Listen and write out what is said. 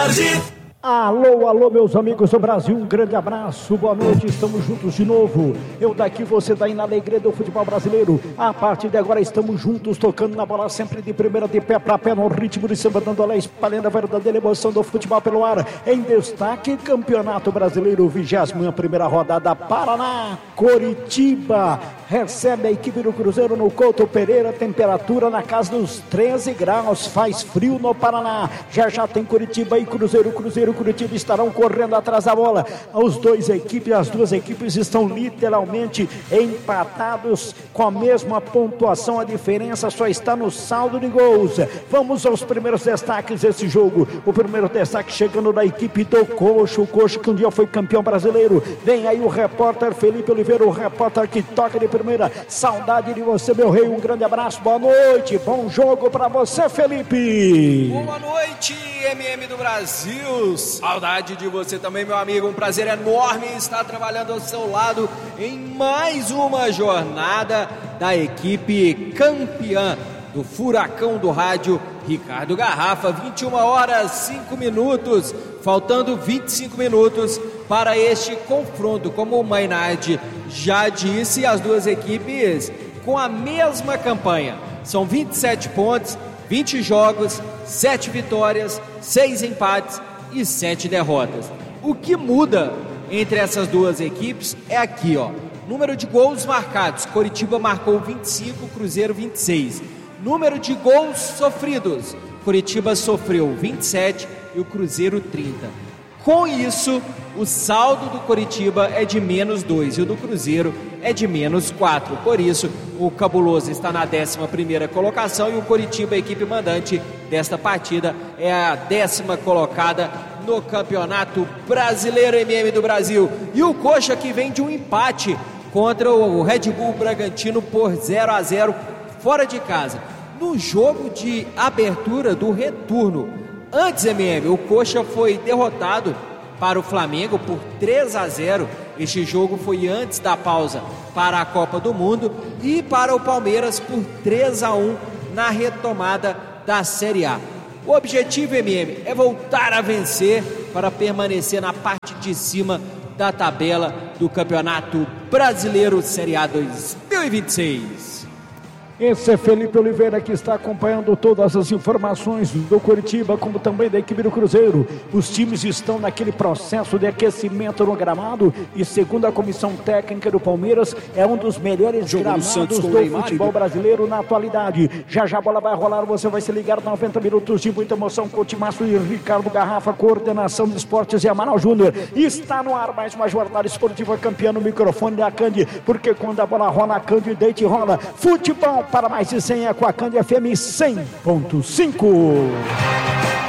tarde. Alô, alô, meus amigos do Brasil, um grande abraço, boa noite, estamos juntos de novo. Eu daqui, você daí na alegria do futebol brasileiro. A partir de agora estamos juntos, tocando na bola sempre de primeira, de pé para pé, no ritmo de samba, dando a espalhando a verdadeira emoção do futebol pelo ar. Em destaque, Campeonato Brasileiro, 21ª rodada, Paraná, Coritiba. Recebe a equipe do Cruzeiro no Couto Pereira, temperatura na casa dos 13 graus, faz frio no Paraná. Já tem Coritiba e Cruzeiro e Curitiba estarão correndo atrás da bola. As duas equipes estão literalmente empatados com a mesma pontuação, a diferença só está no saldo de gols. Vamos aos primeiros destaques desse jogo. O primeiro destaque chegando da equipe do Coxa, o Coxa que um dia foi campeão brasileiro. Vem aí o repórter Felipe Oliveira, o repórter que toca de primeira. Saudade de você, meu rei, um grande abraço, boa noite, bom jogo pra você, Felipe. Boa noite, MM do Brasil. Saudade de você também, meu amigo. Um prazer enorme estar trabalhando ao seu lado em mais uma jornada da equipe campeã do Furacão do Rádio, Ricardo Garrafa. 21 horas 5 minutos, faltando 25 minutos para este confronto. Como o Maynard já disse, as duas equipes com a mesma campanha. São 27 pontos, 20 jogos, 7 vitórias, 6 empates e 7 derrotas. O que muda entre essas duas equipes é aqui, ó. Número de gols marcados: Coritiba marcou 25, Cruzeiro 26. Número de gols sofridos: Coritiba sofreu 27 e o Cruzeiro 30. Com isso, o saldo do Coritiba é de -2 e o do Cruzeiro é de -4. Por isso, o Cabuloso está na 11ª colocação e o Coritiba, a equipe mandante desta partida, é a 10ª colocada no Campeonato Brasileiro MM do Brasil. E o Coxa, que vem de um empate contra o Red Bull Bragantino por 0-0 fora de casa. No jogo de abertura do retorno, antes, MM, o Coxa foi derrotado para o Flamengo por 3-0. Este jogo foi antes da pausa para a Copa do Mundo, e para o Palmeiras por 3-1 na retomada da Série A. O objetivo, MM, é voltar a vencer para permanecer na parte de cima da tabela do Campeonato Brasileiro Série A 2026. Esse é Felipe Oliveira, que está acompanhando todas as informações do Coritiba, como também da equipe do Cruzeiro. Os times estão naquele processo de aquecimento no gramado e, segundo a comissão técnica do Palmeiras, é um dos melhores gramados do futebol brasileiro na atualidade. Já a bola vai rolar, você vai se ligar 90 minutos de muita emoção com o timaço e Ricardo Garrafa, coordenação de esportes e Amaral Júnior. Está no ar mais uma jornada esportiva campeã no microfone da Cande, porque quando a bola rola, a Cande deita e rola. Futebol para mais de 100 é com a Cande FM 100.5.